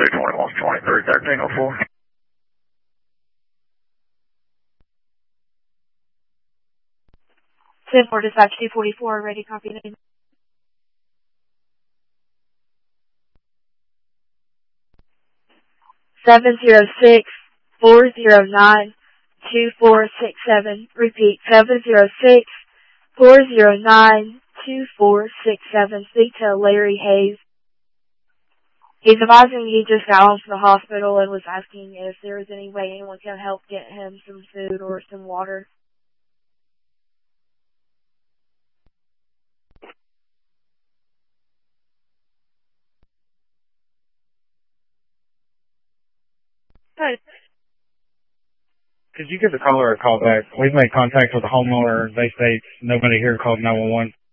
221, 23, 1304. 10-4, dispatch 244, ready, copy name. 706-409-2467. Repeat, 706-409-2467. Speak to Larry Hayes. He's advising he just got home from the hospital and was asking if there was any way anyone can help get him some food or some water. Good. Could you give the caller a call back? We've made contact with the homeowner. They state nobody here called 911.